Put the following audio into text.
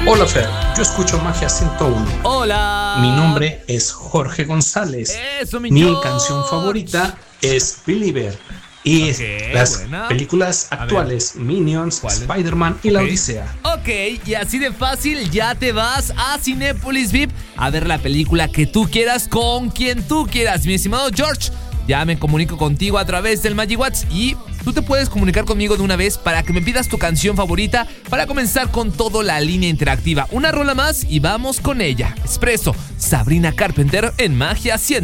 Hola Fer, yo escucho Magia 101. Hola. Mi nombre es Jorge González. Eso, mi Mi George. canción favorita es Believer. Y las buena. películas actuales, Minions, Spider-Man y La Odisea. Ok, y así de fácil ya te vas a Cinépolis VIP a ver la película que tú quieras con quien tú quieras, mi estimado George. Ya me comunico contigo a través del Magic Watts y tú te puedes comunicar conmigo de una vez para que me pidas tu canción favorita para comenzar con toda la línea interactiva. Una rola más y vamos con ella. Expreso, Sabrina Carpenter en Magia 100.